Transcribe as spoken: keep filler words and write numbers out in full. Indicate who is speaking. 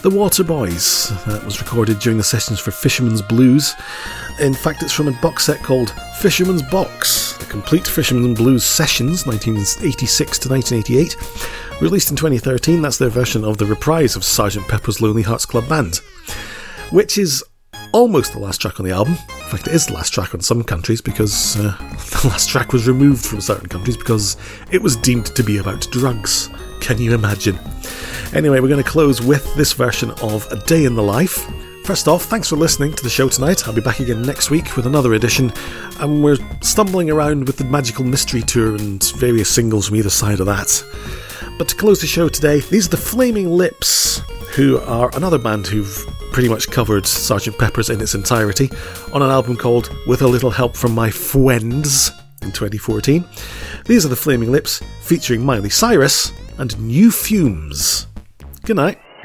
Speaker 1: The Waterboys. That was recorded during the sessions for Fisherman's Blues. In fact, it's from a box set called Fisherman's Box, the complete Fisherman's Blues Sessions, nineteen eighty-six to nineteen eighty-eight. Released in twenty thirteen, that's their version of the reprise of Sergeant Pepper's Lonely Hearts Club Band, which is almost the last track on the album. In fact, it is the last track on some countries because uh, the last track was removed from certain countries because it was deemed to be about drugs. Can you imagine? Anyway, we're going to close with this version of A Day in the Life. First off, thanks for listening to the show tonight. I'll be back again next week with another edition, and we're stumbling around with the Magical Mystery Tour and various singles from either side of that. But to close the show today, these are the Flaming Lips, who are another band who've pretty much covered Sergeant Pepper's in its entirety on an album called With a Little Help from My Friends in twenty fourteen. These are the Flaming Lips featuring Miley Cyrus and New Fumes. Good night.